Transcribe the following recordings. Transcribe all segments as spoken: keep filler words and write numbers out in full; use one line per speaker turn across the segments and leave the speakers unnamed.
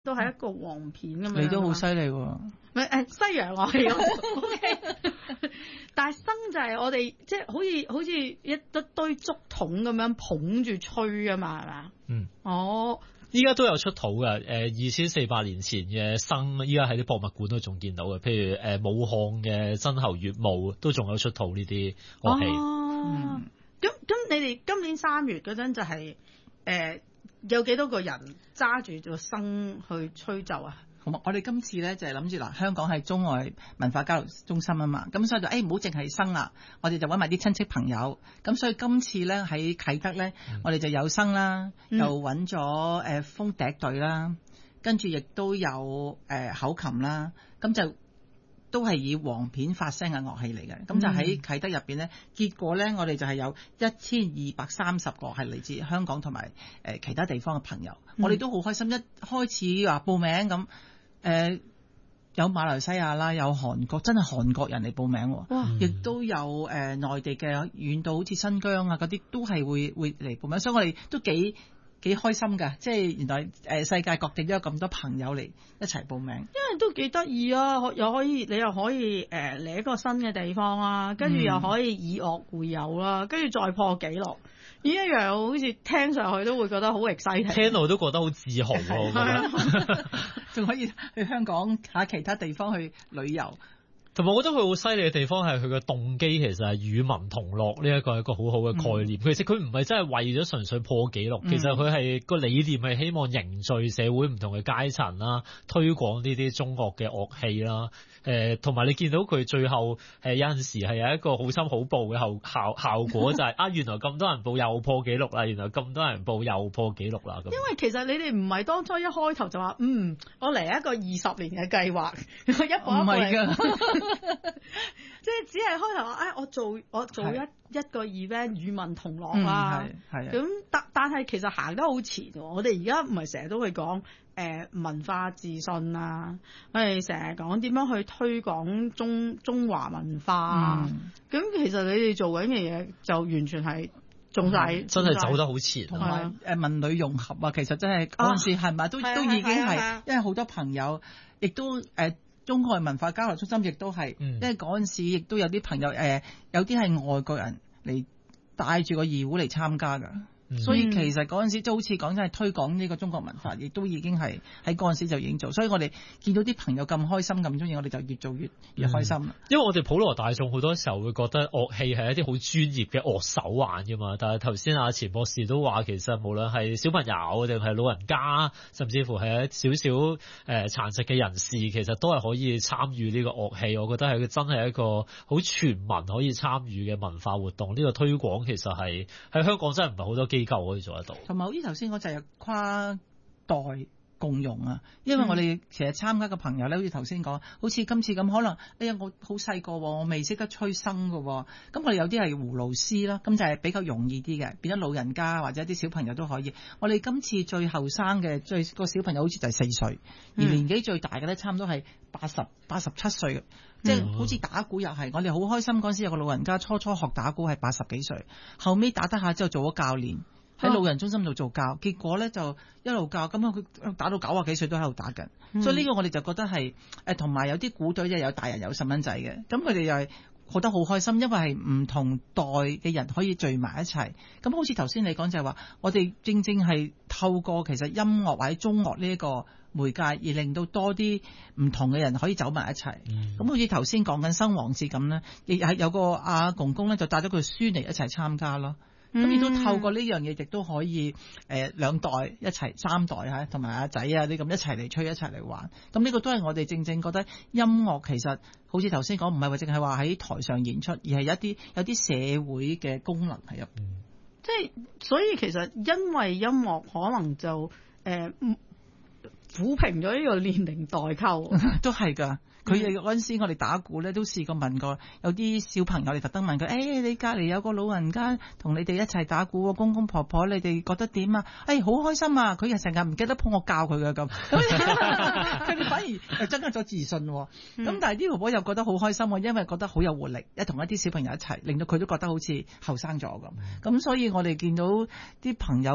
都係一個黃片咁樣。
你都好犀利喎！
唔係誒西洋樂器，O K。但係笙就係我哋即係好似好似一一堆竹筒咁樣捧住吹啊嘛，係咪啊？
嗯。
哦。
依家都有出土嘅，誒二千四百年前嘅笙，依家喺啲博物館都仲見到嘅。譬如誒、呃、武漢嘅真喉乙舞都仲有出土呢啲樂器。
哦。咁咁、嗯，你哋今年三月嗰陣就係、是、誒、呃、有幾多個人揸住個笙去吹奏啊？
好，我哋今次咧就係諗住嗱，香港係中外文化交流中心啊嘛，咁所以就誒唔好淨係笙啦，我哋就揾埋啲親戚朋友，咁所以今次咧喺啟德咧，嗯、我哋就有笙啦，嗯、又揾咗誒風笛隊啦，跟住亦都有誒、呃、口琴啦，咁就都係以簧片發聲嘅樂器嚟嘅，咁、嗯、就喺啟德入邊咧，結果咧我哋就係有一千二百三十個係嚟自香港同埋誒其他地方嘅朋友，嗯、我哋都好開心，一開始話報名咁。誒、呃、有馬來西亞啦，有韓國，真係韓國人嚟報名，亦都有誒、呃、內地嘅遠到好似新疆啊嗰啲，都係會會嚟報名，所以我哋都幾幾開心㗎，即係原來誒、呃、世界各地都有咁多朋友嚟一齊報名，
因為都幾得意啊！又可以你又可以誒嚟、呃、一個新嘅地方啦，跟住又可以以樂會友啦，跟住再破紀錄。呢一樣好似聽上去都會覺得好 exciting，聽
到都覺得好自豪喎，我覺得
仲可以去香港下其他地方去旅遊。
同埋我覺得佢好犀利嘅地方係佢嘅動機，其實係與民同樂呢一個係一個好好嘅概念。嗯、其實佢唔係真係為咗純粹破紀錄，嗯、其實佢係個理念係希望凝聚社會唔同嘅階層啦，推廣呢啲中樂嘅樂器啦。誒同埋你見到佢最後誒、呃、有陣時係有一個好心好報嘅後效效果，就係、是、啊原來咁多人報又破紀錄啦，原來咁多人報又破紀錄啦咁。因
為其實你哋唔係當初一開頭就話嗯我嚟一個二十年嘅計劃，一步一步嚟。即係只係開頭話，哎，我做我做一一個 event 與民同樂啦。係係。咁但但係其實行得好前喎。我哋而家唔係成日都會講誒文化自信啊，我哋成日講點樣去推廣中中華文化啊。咁、嗯、其實你哋做緊嘅嘢就完全係中晒，
真係走得好前。
同埋誒文旅融合啊，其實真係嗰陣時係咪、啊、都都已經係，因為好多朋友亦都誒。呃中外文化交流中心亦都係，嗯、因為嗰陣時亦都有啲朋友誒、呃，有啲係外國人嚟帶住個二胡嚟參加㗎。嗯、所以其實嗰陣時就好似講真係推廣呢個中國文化，亦都已經係喺嗰陣時就已經做。所以我哋見到啲朋友咁開心咁中意，我哋就越做越越開心、嗯。
因為我哋普羅大眾好多時候會覺得樂器係一啲好專業嘅樂手玩㗎嘛。但係頭先阿錢博士都話，其實無論係小朋友定係老人家，甚至乎係少少誒殘疾嘅人士，其實都係可以參與呢個樂器。我覺得係真係一個好全民可以參與嘅文化活動。呢、呢個推廣其實係喺香港真係唔係好多機構可以做得到，
同埋好似頭先我就係跨代共融啊，因為我哋其實參加嘅朋友咧，好似頭先講，好似今次咁，可能哎呀我好細個，我未識得吹笙㗎，咁我哋有啲係葫蘆絲啦，咁就係比較容易啲嘅，變咗老人家或者啲小朋友都可以。我哋今次最後生嘅最個小朋友好似就係四歲，而年紀最大嘅咧差唔多係八十八十七歲，嗯、即係好似打鼓又係，我哋好開心嗰陣時有個老人家初初學打鼓係八十幾歲，後尾打得下之後做咗教練。喺老人中心度做教，結果咧就一路教，咁佢打到九啊幾歲都喺度打緊，嗯、所以呢個我哋就覺得係誒，同埋有啲鼓隊即係有大人有細蚊仔嘅，咁佢哋又係覺得好開心，因為係唔同代嘅人可以聚埋一齊。咁好似頭先你講就係話，我哋正正係透過其實音樂或者中樂呢一個媒介，而令到多啲唔同嘅人可以走埋一齊。咁、嗯、好似頭先講緊笙王節咁咧，亦係有個阿、啊、公公咧就帶咗佢孫嚟一齊參加咯。咁亦、嗯、都透過呢樣嘢，亦都可以誒、呃、兩代一齊三代嚇，同埋阿仔啊啲咁一齊嚟吹，一齊嚟玩。咁呢個都係我哋正正覺得音樂其實好似頭先講，唔係話淨係話喺台上演出，而係有一啲有啲社會嘅功能喺入邊。
即係所以其實因為音樂可能就誒撫平咗呢個年齡代溝，
都係㗎。佢哋嗰陣時，我哋打鼓咧都試過問過，有啲小朋友嚟特登問佢：誒、哎，你隔離有個老人家同你哋一齊打鼓，公公婆婆，你哋覺得點啊？誒、哎，好開心啊！佢又成日唔記得幫我教佢嘅咁，佢哋反而增加咗自信。咁、嗯、但係啲婆婆又覺得好開心，因為覺得好有活力，一同一啲小朋友一齊，令到佢都覺得好似後生咗咁。咁、嗯、所以我哋見到啲朋友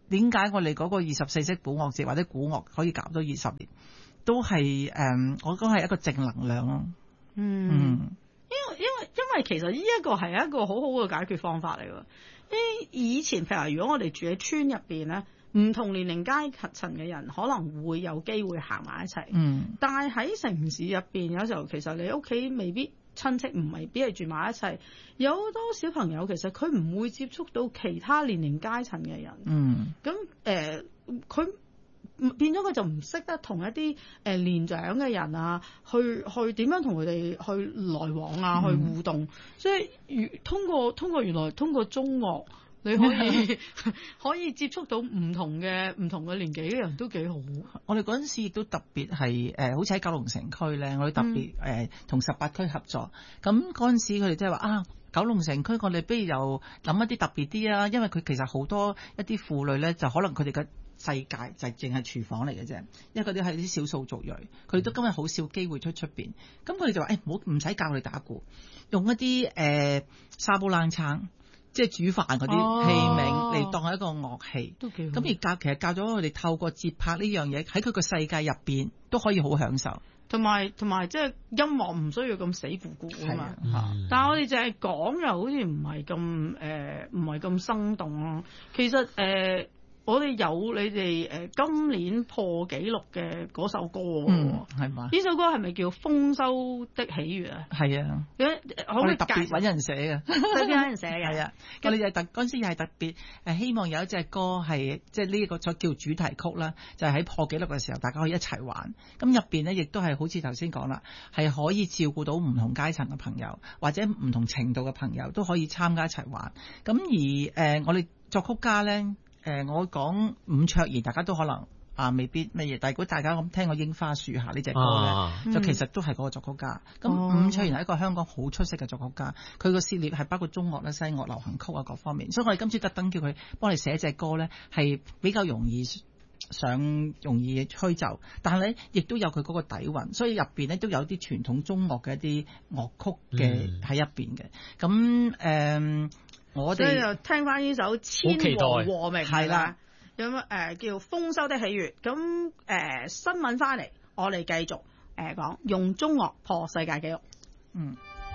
點解我哋嗰個二十四式古樂節或者古樂可以搞到二十年，都係誒、嗯，我覺得係一個正能量咯。
嗯，
嗯
因為因為因為其實呢一個係一個好好嘅解決方法嚟㗎。啲以前譬如如果我哋住喺村入邊咧，唔同年齡階層嘅人可能會有機會行埋一齊。
嗯，
但係喺城市入邊有時候其實你屋企未必親戚唔係必係住埋一齊，有好多小朋友其實佢唔會接觸到其他年齡階層嘅人。
嗯，
咁誒佢。呃變咗佢就唔識得同一啲誒年長嘅人啊，去去點樣同佢哋去來往啊，去互動。所以如通過通過原來通過中樂，你可以可以接觸到唔同嘅唔同嘅年紀嘅人都幾好。
我哋嗰陣時亦都特別係誒、呃，好似喺九龍城區咧，我哋特別誒同十八區合作。咁嗰陣時佢哋即係話啊，九龍城區我哋不如又諗一啲特別啲啊，因為佢其實好多一啲婦女咧，就可能佢哋嘅世界就係淨係廚房嚟嘅啫，因為嗰啲係啲少數族裔，佢哋都今日好少機會出出邊。咁佢哋就話誒，唔好唔使教佢哋打鼓，用一啲誒、呃、沙煲冷餐，即係煮飯嗰啲器皿嚟當係一個樂器。都幾好。咁而教其實教咗佢哋透過節拍呢樣嘢喺佢個世界入邊都可以好享受。
同埋同埋即係音樂唔需要咁死咕咕啊嘛。
嗯、
但係我哋淨係講又好似唔係咁誒，唔係咁生動咯。其實誒。呃我哋有你哋誒今年破紀錄嘅嗰首歌喎，係嘛？呢首歌係咪叫《豐收的喜悅》啊？係啊，我哋特別揾人寫嘅，特別揾人寫嘅。係啊，我哋又特嗰陣時又係特別誒，希望有一隻歌係即係呢個就叫主題曲啦，就係喺破紀錄嘅時候，大家可以一齊玩。咁入邊咧，亦都係好似頭先講啦，係可以照顧到唔同階層嘅朋友，或者唔同程度嘅朋友都可以參加一齊玩。咁而誒、呃，我哋作曲家咧。誒、呃，我講伍卓賢，大家都可能啊未必乜嘢，但係如果大家咁聽過《櫻花樹下》呢隻歌咧，啊、就其實都係嗰個作曲家。咁伍、嗯、卓賢係一個香港好出色嘅作曲家，佢個涉獵係包括中樂啦、西樂、流行曲啊各方面，所以我哋今次特登叫佢幫你寫隻歌咧，係比較容易想容易吹奏，但係咧亦都有佢嗰個底蘊，所以入邊咧都有啲傳統中樂嘅一啲樂曲嘅喺入邊嘅。咁誒。嗯我哋就聽翻呢首《千和和鳴》係啦，有乜誒叫豐收的喜悅？咁誒、呃、新聞翻嚟，我哋繼續誒講、呃、用中樂破世界紀錄。嗯。